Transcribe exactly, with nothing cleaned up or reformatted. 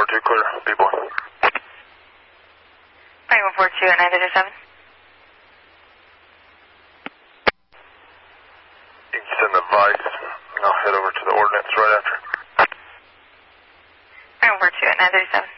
two, clear, B-boy. Flight one four two at nine zero seven. You can send the Vice, and I'll head over to the ordnance right after. Flight one four two at nine zero seven.